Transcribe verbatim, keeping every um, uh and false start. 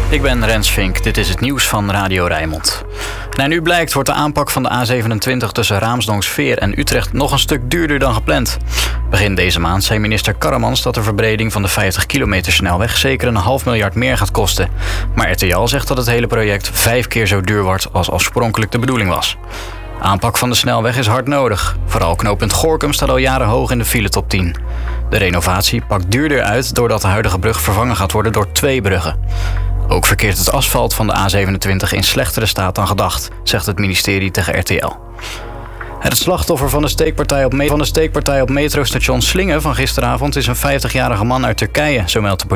Ik ben Rens Vink, dit is het nieuws van Radio Rijnmond. Naar nu blijkt wordt de aanpak van de A zevenentwintig tussen Raamsdonksveer en Utrecht nog een stuk duurder dan gepland. Begin deze maand zei minister Karremans dat de verbreding van de vijftig kilometer snelweg zeker een half miljard meer gaat kosten. Maar R T L zegt dat het hele project vijf keer zo duur wordt als oorspronkelijk de bedoeling was. Aanpak van de snelweg is hard nodig. Vooral knooppunt Gorinchem staat al jaren hoog in de file top tien. De renovatie pakt duurder uit doordat de huidige brug vervangen gaat worden door twee bruggen. Ook verkeert het asfalt van de A zevenentwintig in slechtere staat dan gedacht, zegt het ministerie tegen R T L. Het slachtoffer van de steekpartij op, me- van de steekpartij op metrostation Slingen van gisteravond is een vijftigjarige man uit Turkije, zo meldt de politie.